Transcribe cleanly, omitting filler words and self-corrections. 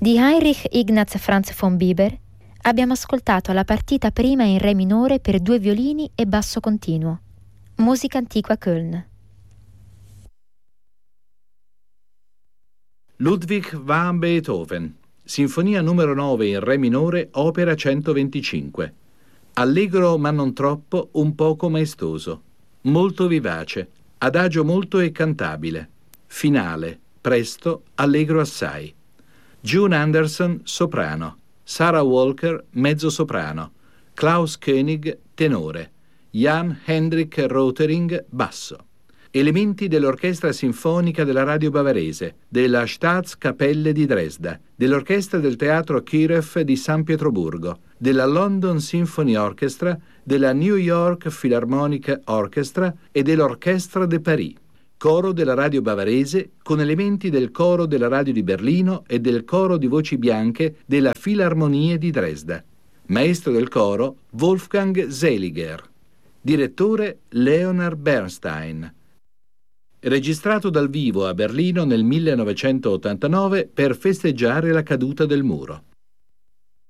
Di Heinrich Ignaz Franz von Bieber abbiamo ascoltato la partita prima in re minore per 2 violini e basso continuo. Musica antiqua Köln. Ludwig van Beethoven, Sinfonia numero 9 in re minore, opera 125. Allegro ma non troppo, un poco maestoso. Molto vivace, adagio molto e cantabile. Finale, presto, allegro assai. June Anderson, soprano. Sarah Walker, mezzosoprano. Klaus Koenig, tenore. Jan Hendrik Rotering, basso. Elementi dell'Orchestra Sinfonica della Radio Bavarese, della Staatskapelle di Dresda, dell'Orchestra del Teatro Kirov di San Pietroburgo, della London Symphony Orchestra, della New York Philharmonic Orchestra e dell'Orchestra de Paris. Coro della Radio Bavarese con elementi del Coro della Radio di Berlino e del Coro di Voci Bianche della Filarmonie di Dresda. Maestro del coro Wolfgang Seliger. Direttore Leonard Bernstein. Registrato dal vivo a Berlino nel 1989 per festeggiare la caduta del muro.